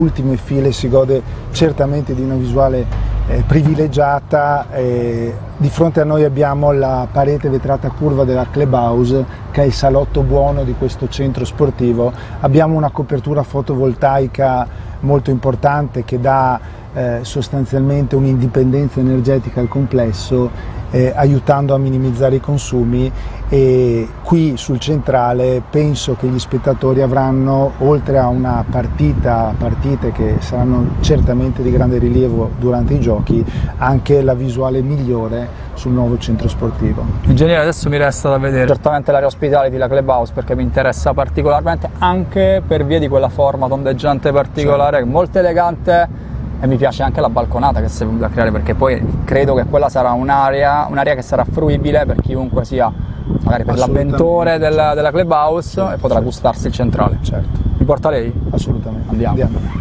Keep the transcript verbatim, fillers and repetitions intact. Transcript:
ultime file si gode certamente di una visuale eh, privilegiata. Eh, di fronte a noi abbiamo la parete vetrata curva della Clubhouse, che è il salotto buono di questo centro sportivo. Abbiamo una copertura fotovoltaica molto importante che dà eh, sostanzialmente un'indipendenza energetica al complesso, eh, aiutando a minimizzare i consumi, e qui sul centrale penso che gli spettatori avranno, oltre a una partita, partite che saranno certamente di grande rilievo durante i giochi, anche la visuale migliore sul nuovo centro sportivo. Ingegnere, adesso mi resta da vedere certamente l'area ospitality, la Clubhouse, perché mi interessa particolarmente, anche per via di quella forma tondeggiante particolare, certo, molto elegante. E mi piace anche la balconata che si è venuta a creare, perché poi credo che quella sarà un'area un'area che sarà fruibile per chiunque sia, magari per l'avventore della, della Clubhouse, e potrà, certo, gustarsi il centrale. Certo. Mi porta lei? Assolutamente. Andiamo. Andiamo.